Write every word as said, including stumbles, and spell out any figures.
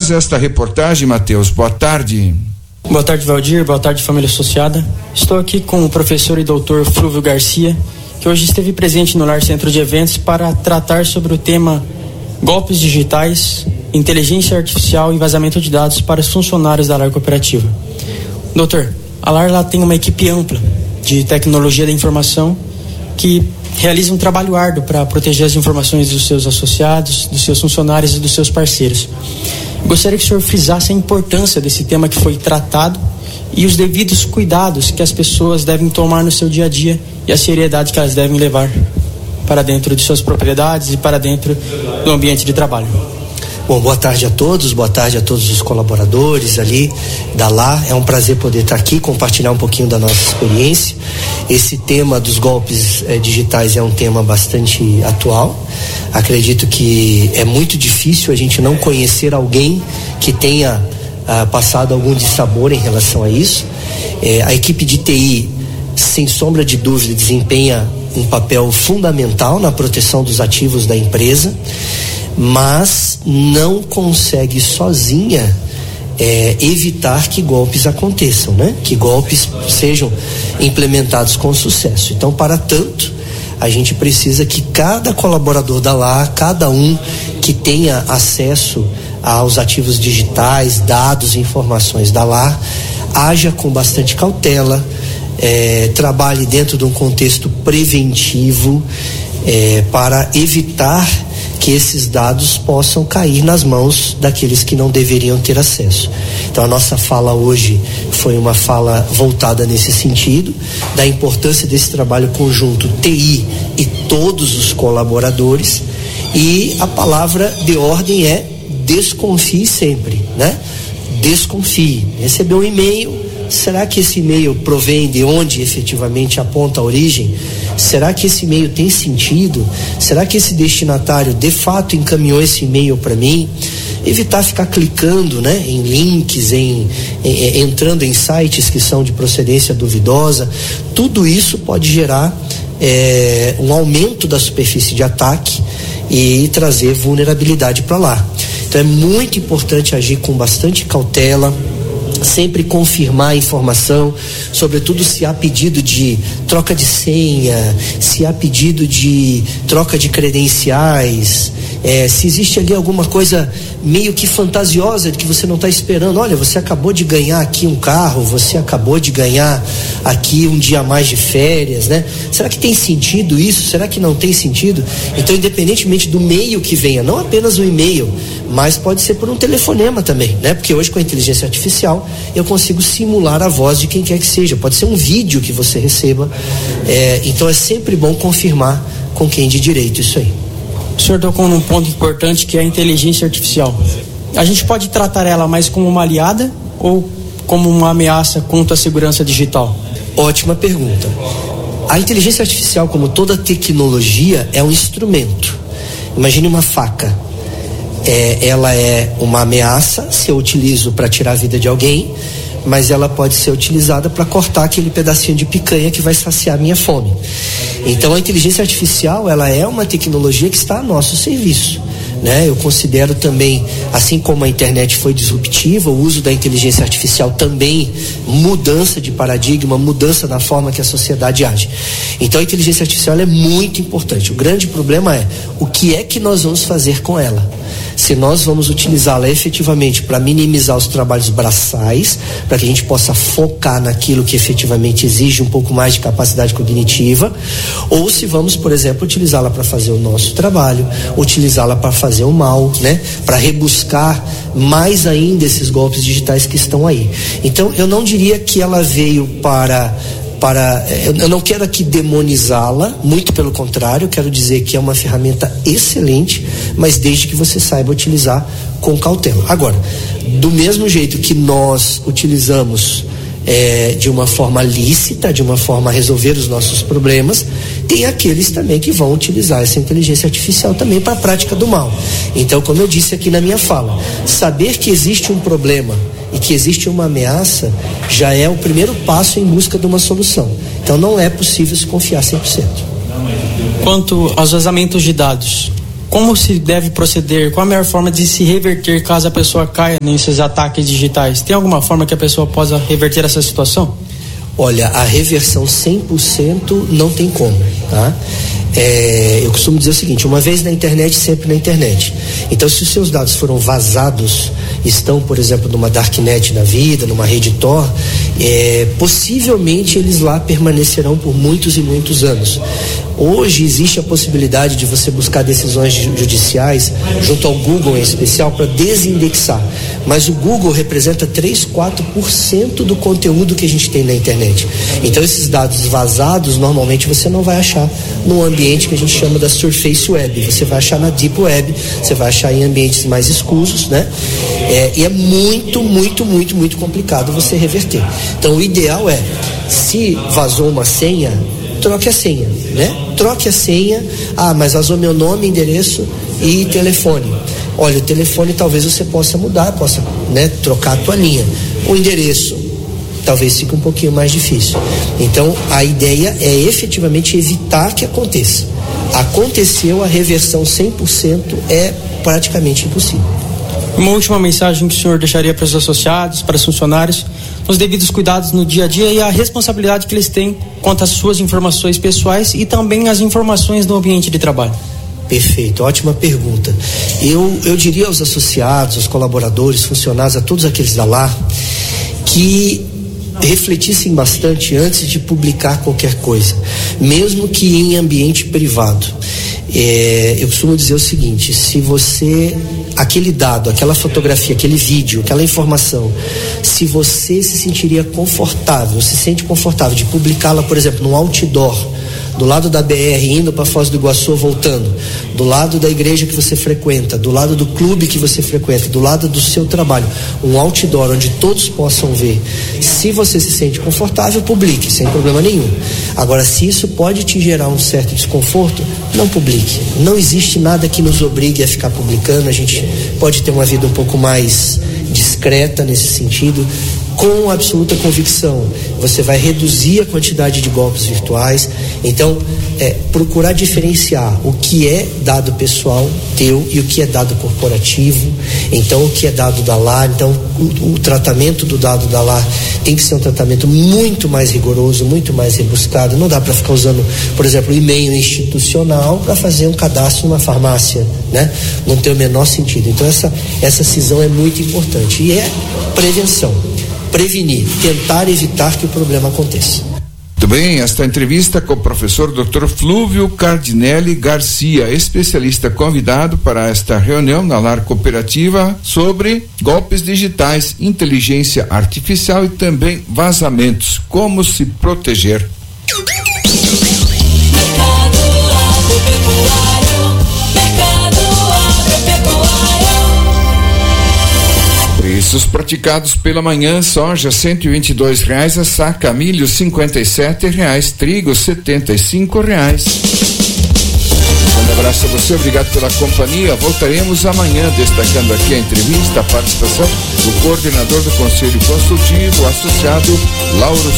traz esta reportagem, Matheus. Boa tarde. Boa tarde, Valdir. Boa tarde, família associada. Estou aqui com o professor e doutor Flúvio Garcia, que hoje esteve presente no Lar Centro de Eventos para tratar sobre o tema golpes digitais, inteligência artificial e vazamento de dados para os funcionários da Lar Cooperativa. Doutor, a Lar lá tem uma equipe ampla de tecnologia da informação que realiza um trabalho árduo para proteger as informações dos seus associados, dos seus funcionários e dos seus parceiros. Gostaria que o senhor frisasse a importância desse tema que foi tratado e os devidos cuidados que as pessoas devem tomar no seu dia a dia e a seriedade que elas devem levar para dentro de suas propriedades e para dentro do ambiente de trabalho. Bom, boa tarde a todos, boa tarde a todos os colaboradores ali da Lar. É um prazer poder estar aqui, compartilhar um pouquinho da nossa experiência. Esse tema dos golpes eh, digitais é um tema bastante atual. Acredito que é muito difícil a gente não conhecer alguém que tenha ah, passado algum dissabor em relação a isso. Eh, a equipe de T I, sem sombra de dúvida, desempenha um papel fundamental na proteção dos ativos da empresa, mas não consegue sozinha é, evitar que golpes aconteçam, né? Que golpes sejam implementados com sucesso. Então, para tanto, a gente precisa que cada colaborador da Lar, cada um que tenha acesso aos ativos digitais, dados e informações da Lar, haja com bastante cautela, é, trabalhe dentro de um contexto preventivo, é, para evitar que esses dados possam cair nas mãos daqueles que não deveriam ter acesso. Então a nossa fala hoje foi uma fala voltada nesse sentido, da importância desse trabalho conjunto T I e todos os colaboradores, e a palavra de ordem é desconfie sempre, né? Desconfie. Recebeu um e-mail, será que esse e-mail provém de onde efetivamente aponta a origem? Será que esse e-mail tem sentido? Será que esse destinatário de fato encaminhou esse e-mail para mim? Evitar ficar clicando, né, em links, em, em, entrando em sites que são de procedência duvidosa. Tudo isso pode gerar é, um aumento da superfície de ataque e trazer vulnerabilidade para lá. Então é muito importante agir com bastante cautela, sempre confirmar a informação, sobretudo se há pedido de troca de senha, se há pedido de troca de credenciais, é, se existe ali alguma coisa meio que fantasiosa de que você não está esperando. Olha, você acabou de ganhar aqui um carro, você acabou de ganhar aqui um dia a mais de férias, né? Será que tem sentido isso? Será que não tem sentido? Então, independentemente do meio que venha, não apenas o e-mail, mas pode ser por um telefonema também, né? Porque hoje com a inteligência artificial eu consigo simular a voz de quem quer que seja. Pode ser um vídeo que você receba. É, então é sempre bom confirmar com quem de direito isso aí. O senhor tocou num ponto importante, que é a inteligência artificial. A gente pode tratar ela mais como uma aliada ou como uma ameaça contra a segurança digital? Ótima pergunta. A inteligência artificial, como toda tecnologia, é um instrumento. Imagine uma faca. É, ela é uma ameaça se eu utilizo para tirar a vida de alguém, mas ela pode ser utilizada para cortar aquele pedacinho de picanha que vai saciar a minha fome. Então a inteligência artificial, ela é uma tecnologia que está a nosso serviço, né? Eu considero também, assim como a internet foi disruptiva, o uso da inteligência artificial também mudança de paradigma, mudança na forma que a sociedade age. Então a inteligência artificial ela é muito importante. O grande problema é o que é que nós vamos fazer com ela. Se nós vamos utilizá-la efetivamente para minimizar os trabalhos braçais, para que a gente possa focar naquilo que efetivamente exige um pouco mais de capacidade cognitiva, ou se vamos, por exemplo, utilizá-la para fazer o nosso trabalho, utilizá-la para fazer o mal, né? Para rebuscar mais ainda esses golpes digitais que estão aí. Então, eu não diria que ela veio para... Para, eu não quero aqui demonizá-la, muito pelo contrário, quero dizer que é uma ferramenta excelente, mas desde que você saiba utilizar com cautela. Agora, do mesmo jeito que nós utilizamos é, de uma forma lícita, de uma forma a resolver os nossos problemas, tem aqueles também que vão utilizar essa inteligência artificial também para a prática do mal. Então, como eu disse aqui na minha fala, saber que existe um problema e que existe uma ameaça já é o primeiro passo em busca de uma solução. Então não é possível se confiar cem por cento. Quanto aos vazamentos de dados, como se deve proceder? Qual a melhor forma de se reverter caso a pessoa caia nesses ataques digitais? Tem alguma forma que a pessoa possa reverter essa situação? Olha, a reversão cem por cento não tem como, tá? É, eu costumo dizer o seguinte: uma vez na internet, sempre na internet. Então, se os seus dados foram vazados, estão, por exemplo, numa darknet da vida, numa rede Tor, é, possivelmente eles lá permanecerão por muitos e muitos anos. Hoje existe a possibilidade de você buscar decisões judiciais junto ao Google em especial para desindexar, mas o Google representa três, quatro por cento do conteúdo que a gente tem na internet. Então esses dados vazados normalmente você não vai achar no ambiente que a gente chama da Surface Web, você vai achar na Deep Web, você vai achar em ambientes mais escusos, né? É, e é muito, muito, muito, muito complicado você reverter. Então o ideal é, se vazou uma senha, troque a senha, né? Troque a senha. Ah, mas vazou meu nome, endereço e telefone. Olha, o telefone talvez você possa mudar, possa, né, trocar a tua linha. O endereço talvez fique um pouquinho mais difícil. Então, a ideia é efetivamente evitar que aconteça. Aconteceu, a reversão cem por cento é praticamente impossível. Uma última mensagem que o senhor deixaria para os associados, para os funcionários, os devidos cuidados no dia a dia e a responsabilidade que eles têm quanto às suas informações pessoais e também as informações do ambiente de trabalho. Perfeito, ótima pergunta. Eu, eu diria aos associados, aos colaboradores, funcionários, a todos aqueles da L A R, que refletissem bastante antes de publicar qualquer coisa, mesmo que em ambiente privado. É, eu costumo dizer o seguinte: se você, aquele dado, aquela fotografia, aquele vídeo, aquela informação, se você se sentiria confortável, se sente confortável de publicá-la, por exemplo, num outdoor, do lado da B R, indo para Foz do Iguaçu, voltando, do lado da igreja que você frequenta, do lado do clube que você frequenta, do lado do seu trabalho, um outdoor onde todos possam ver. Se você se sente confortável, publique, sem problema nenhum. Agora, se isso pode te gerar um certo desconforto, não publique. Não existe nada que nos obrigue a ficar publicando. A gente pode ter uma vida um pouco mais discreta nesse sentido. Com absoluta convicção, você vai reduzir a quantidade de golpes virtuais. Então, é, procurar diferenciar o que é dado pessoal teu e o que é dado corporativo. Então, o que é dado da L A R. Então, o, o tratamento do dado da L A R tem que ser um tratamento muito mais rigoroso, muito mais rebuscado. Não dá para ficar usando, por exemplo, o e-mail institucional para fazer um cadastro numa farmácia, né? Não tem o menor sentido. Então, essa, essa cisão é muito importante. E é prevenção. Prevenir, tentar evitar que o problema aconteça. Muito bem, esta entrevista com o professor doutor Flúvio Cardinelli Garcia, especialista convidado para esta reunião na L A R Cooperativa sobre golpes digitais, inteligência artificial e também vazamentos, como se proteger. Preços praticados pela manhã: soja cento e vinte e dois reais a saca, milho cinquenta e sete reais, trigo setenta e cinco reais. Um abraço a você, obrigado pela companhia. Voltaremos amanhã destacando aqui a entrevista, a participação do coordenador do Conselho Consultivo, associado Lauro